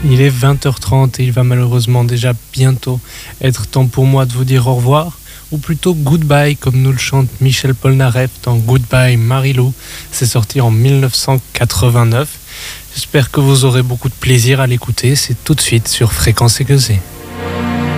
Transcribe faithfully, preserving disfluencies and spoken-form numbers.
Il est vingt heures trente et il va malheureusement déjà bientôt être temps pour moi de vous dire au revoir, ou plutôt goodbye comme nous le chante Michel Polnareff dans Goodbye Marilou. C'est sorti en dix-neuf cent quatre-vingt-neuf. J'espère que vous aurez beaucoup de plaisir à l'écouter. C'est tout de suite sur Fréquence Aiguisée.